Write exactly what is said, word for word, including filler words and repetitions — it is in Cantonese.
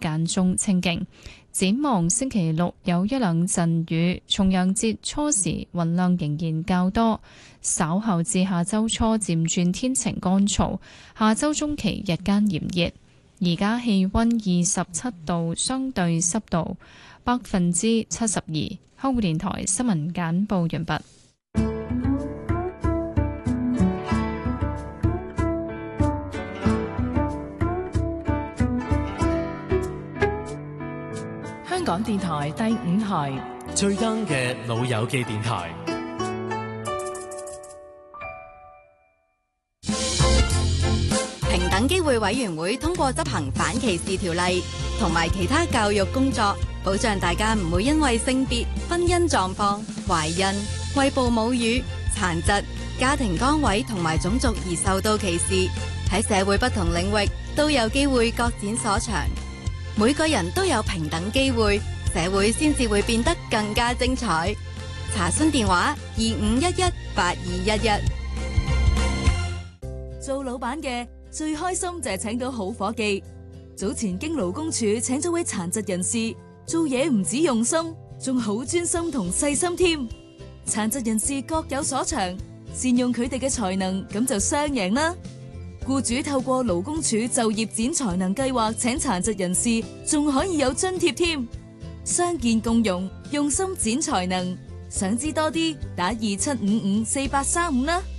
間中清勁。展望星期六有一兩陣雨，重陽節初時雲量仍然較多，稍後至下周初漸轉天晴乾燥，下周中期日間炎熱。而家氣溫二十七度，相對濕度百分之七十二。香港電台新聞簡報完畢。 香港電台第五台最 young 嘅老友記電台。 平等機會委員會通過執行反歧視條例同埋其他教育工作，保障大家唔會因為性別、婚姻狀況、懷孕、餵哺母乳、殘疾、家庭崗位同埋種族而受到歧視。喺社會不同領域都有機會各展所長。每個人都有平等機會，社會先至會變得更加精彩。查詢電話：二五一一八二一一。 做老闆嘅最開心就係請到好伙計。早前經勞工處請咗位殘疾人士，做嘢唔止用心，仲好專心同細心添。殘疾人士各有所長，善用佢哋嘅才能，咁就雙贏啦。僱主透過勞工處就業展才能計劃請殘疾人士，仲可以有津貼添。傷健共融，用心展才能。想知多啲，打二七五五四八三五啦。